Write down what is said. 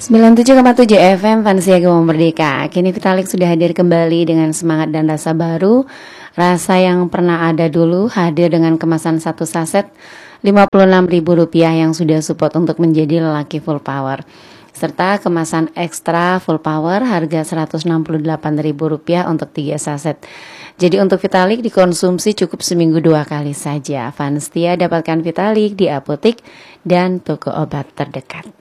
97,7 FM Fansia Gema Merdeka. Kini Vitalik sudah hadir kembali dengan semangat dan rasa baru. Rasa yang pernah ada dulu hadir dengan kemasan satu saset Rp56.000 yang sudah support untuk menjadi lelaki full power, serta kemasan ekstra full power harga Rp168.000 untuk 3 saset. Jadi untuk Vitalik dikonsumsi cukup seminggu 2 kali saja. Fanstia dapatkan Vitalik di apotek dan toko obat terdekat.